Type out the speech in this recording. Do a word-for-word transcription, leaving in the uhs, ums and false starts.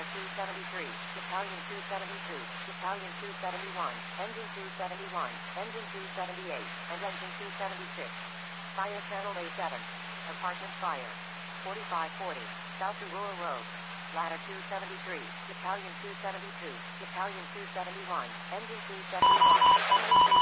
ladder two seventy-three, battalion two seventy-two, battalion two seventy-one, engine two seventy-one, engine two seventy-eight, and engine two seventy-six. Fire channel A seven. Apartment fire. forty-five forty, South Aurora Road. Ladder two seventy-three, battalion two seventy-two, battalion two seventy-one, engine two seventy-one, engine two